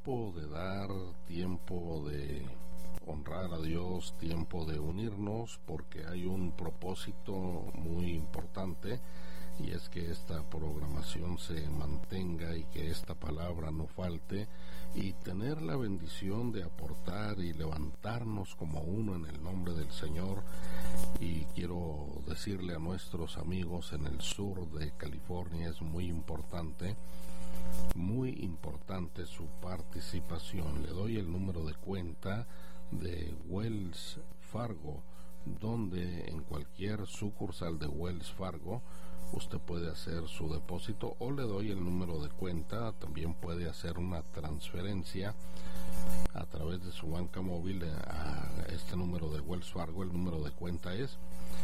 tiempo de dar, tiempo de honrar a Dios, tiempo de unirnos, porque hay un propósito muy importante, y es que esta programación se mantenga y que esta palabra no falte, y tener la bendición de aportar y levantarnos como uno en el nombre del Señor. Y quiero decirle a nuestros amigos en el sur de California, es muy importante su participación. Le doy el número de cuenta de Wells Fargo, donde en cualquier sucursal de Wells Fargo usted puede hacer su depósito, o le doy el número de cuenta. También puede hacer una transferencia a través de su banca móvil a este número de Wells Fargo. El número de cuenta es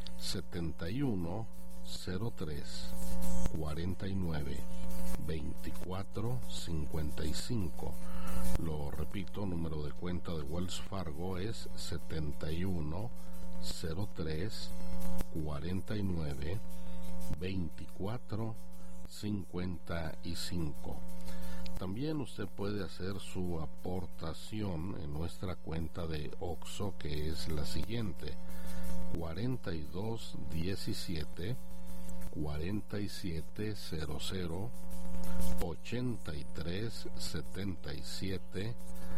7103-49-2455. Lo repito, número de cuenta de Wells Fargo es 7103-49-2455. También usted puede hacer su aportación en nuestra cuenta de OXXO, que es la siguiente: 4217 4700 8377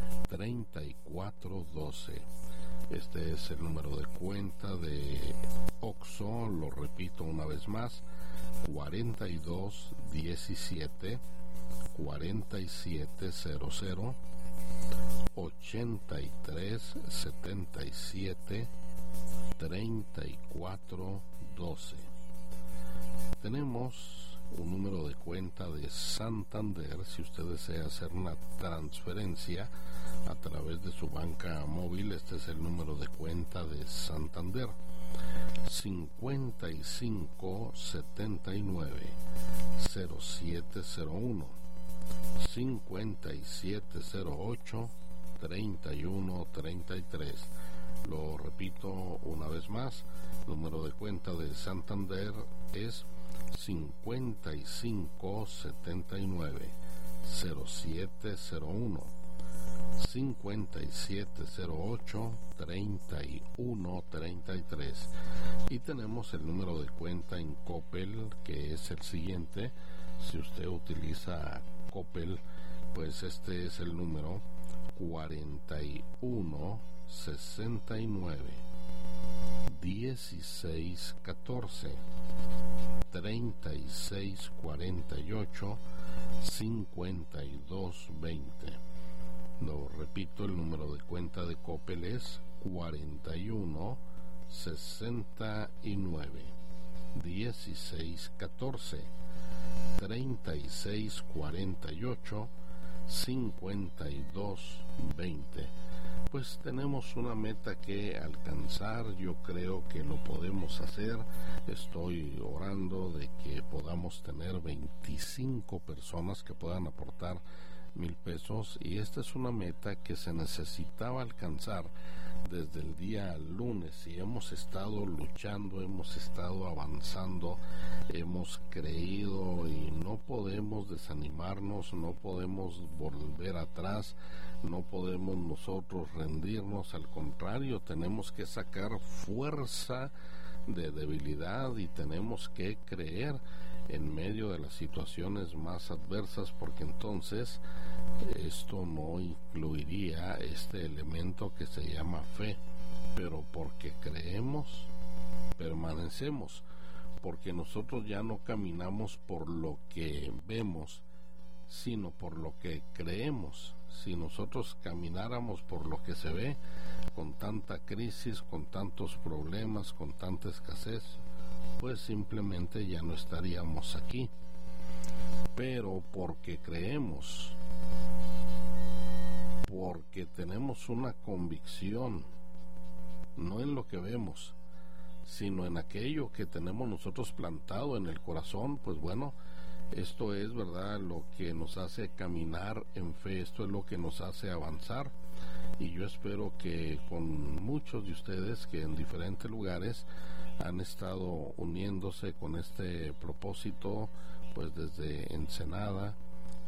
3412. Este es el número de cuenta de OXXO. Lo repito una vez más: 4217 4700 8377 3412. Tenemos un número de cuenta de Santander. Si usted desea hacer una transferencia a través de su banca móvil, este es el número de cuenta de Santander: 5579 0701 5708 3133. Lo repito una vez más: número de cuenta de Santander es 5579 0701 5708 3133. Y tenemos el número de cuenta en Coppel, que es el siguiente. Si usted utiliza Coppel, pues este es el número: 4169 1614 3648 5220. Lo repito, el número de cuenta de Coppel es 4169 1614 3648 5220. Pues tenemos una meta que alcanzar. Yo creo que lo podemos hacer. Estoy orando de que podamos tener 25 personas que puedan aportar 1,000 pesos, y esta es una meta que se necesitaba alcanzar desde el día lunes, y hemos estado luchando, hemos estado avanzando, hemos creído, y no podemos desanimarnos, no podemos volver atrás, no podemos nosotros rendirnos. Al contrario, tenemos que sacar fuerza de debilidad y tenemos que creer en medio de las situaciones más adversas, porque entonces esto no incluiría este elemento que se llama fe. Pero porque creemos, permanecemos, porque nosotros ya no caminamos por lo que vemos, sino por lo que creemos. Si nosotros camináramos por lo que se ve, con tanta crisis, con tantos problemas, con tanta escasez, pues simplemente ya no estaríamos aquí. Pero porque creemos, porque tenemos una convicción, no en lo que vemos, sino en aquello que tenemos nosotros plantado en el corazón, pues bueno, esto es, ¿verdad?, lo que nos hace caminar en fe, esto es lo que nos hace avanzar. Y yo espero que con muchos de ustedes que en diferentes lugares han estado uniéndose con este propósito, pues desde Ensenada, amigo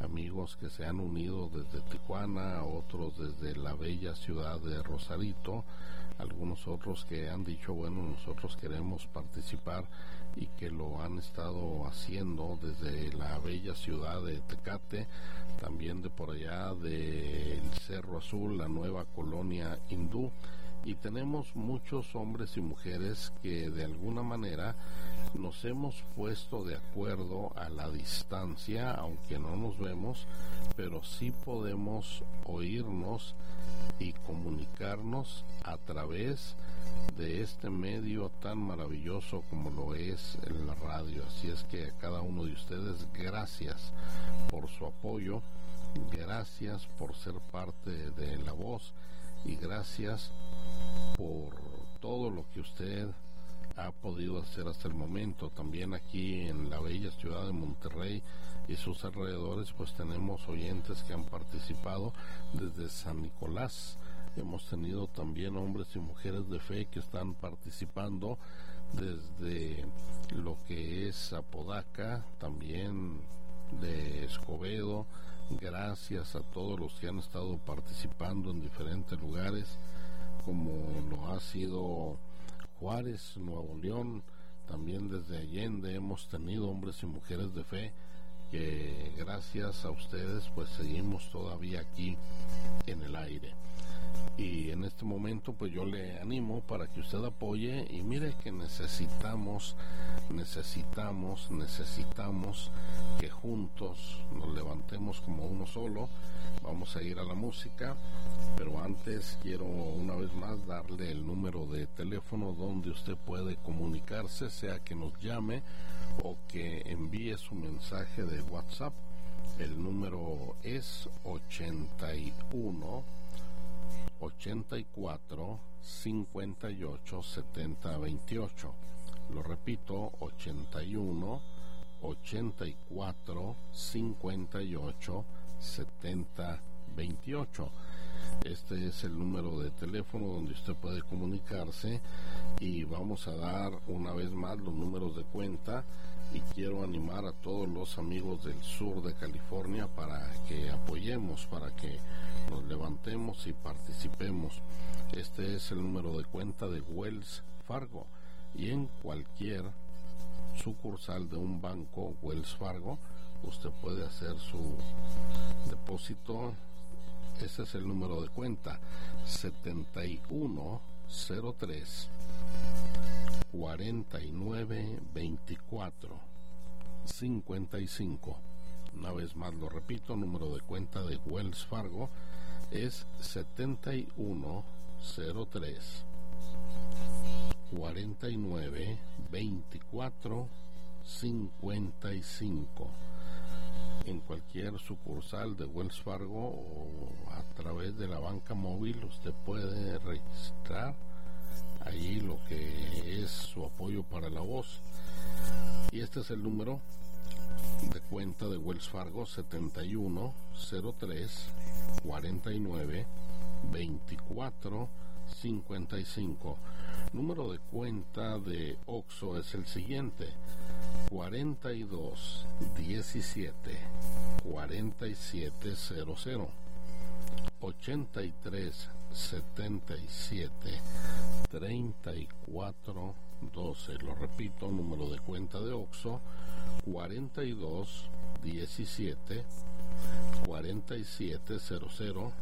amigos que se han unido desde Tijuana, otros desde la bella ciudad de Rosarito, algunos otros que han dicho, bueno, nosotros queremos participar, y que lo han estado haciendo desde la bella ciudad de Tecate, también de por allá del Cerro Azul, la nueva colonia hindú. Y tenemos muchos hombres y mujeres que de alguna manera nos hemos puesto de acuerdo a la distancia, aunque no nos vemos, pero sí podemos oírnos y comunicarnos a través de este medio tan maravilloso como lo es la radio. Así es que a cada uno de ustedes, gracias por su apoyo, gracias por ser parte de La Voz, y gracias por todo lo que usted ha podido hacer hasta el momento. También aquí en la bella ciudad de Monterrey y sus alrededores, pues tenemos oyentes que han participado desde San Nicolás. Hemos tenido también hombres y mujeres de fe que están participando desde lo que es Apodaca, también de Escobedo. Gracias a todos los que han estado participando en diferentes lugares, como lo ha sido Juárez, Nuevo León. También desde Allende hemos tenido hombres y mujeres de fe que gracias a ustedes pues seguimos todavía aquí en el aire. Y en este momento pues yo le animo para que usted apoye, y mire que necesitamos que juntos nos levantemos como uno solo. Vamos a ir a la música, pero antes quiero una vez más darle el número de teléfono donde usted puede comunicarse, sea que nos llame o que envíe su mensaje de WhatsApp. El número es 81 84 58 70 28. Lo repito, 81 84 58 70 28. Este es el número de teléfono donde usted puede comunicarse, y vamos a dar una vez más los números de cuenta. Y quiero animar a todos los amigos del sur de California para que apoyemos, para que nos levantemos y participemos. Este es el número de cuenta de Wells Fargo, y en cualquier sucursal de un banco Wells Fargo usted puede hacer su depósito. Ese es el número de cuenta: 7103 49 24 55. Una vez más lo repito, número de cuenta de Wells Fargo es 7103 49 24 55. En cualquier sucursal de Wells Fargo o a través de la banca móvil usted puede registrar ahí lo que es su apoyo para La Voz. Y este es el número de cuenta de Wells Fargo: 7103 49 24 55. Número de cuenta de OXXO es el siguiente: 42 17 4700 83 77 34 12. Lo repito, número de cuenta de OXXO: 42 17 4700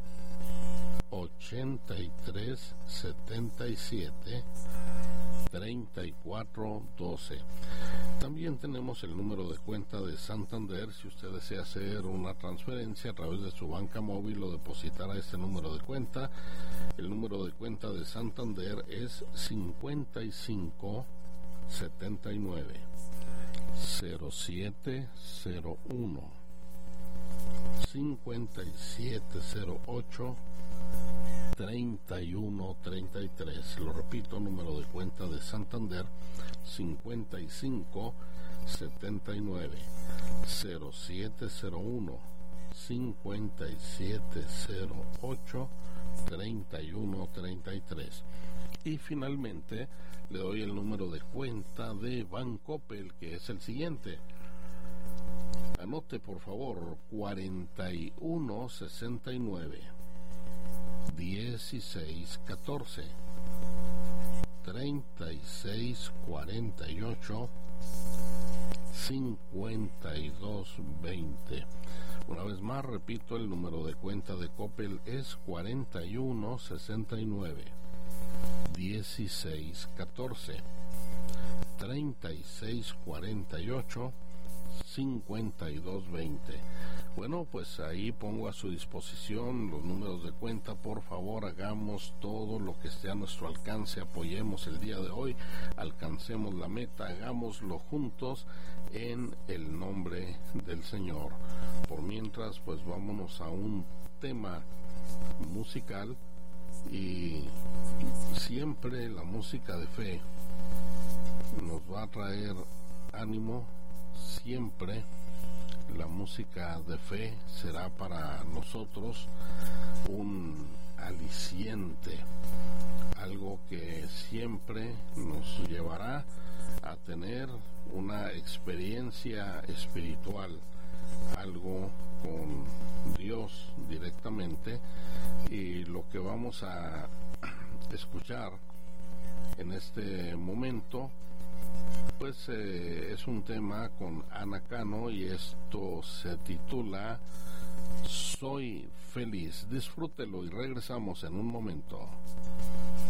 83 77 34 12. También tenemos el número de cuenta de Santander. Si usted desea hacer una transferencia a través de su banca móvil o depositar a este número de cuenta, el número de cuenta de Santander es 55 79 0701 5708 3133. Lo repito, número de cuenta de Santander: 55 79 0701 5708 3133. Y finalmente le doy el número de cuenta de Bancoppel, que es el siguiente: Anote por favor 4169 1614 3648 5220. Una vez más repito, el número de cuenta de Coppel es 4169 1614 3648 5220. Bueno, pues ahí pongo a su disposición los números de cuenta. Por favor, hagamos todo lo que esté a nuestro alcance, apoyemos el día de hoy, alcancemos la meta, hagámoslo juntos en el nombre del Señor. Por mientras, pues vámonos a un tema musical, y siempre la música de fe nos va a traer ánimo. Siempre la música de fe será para nosotros un aliciente, algo que siempre nos llevará a tener una experiencia espiritual, algo con Dios directamente. Y lo que vamos a escuchar en este momento, pues es un tema con Ana Cano, y esto se titula Soy Feliz. Disfrútelo y regresamos en un momento.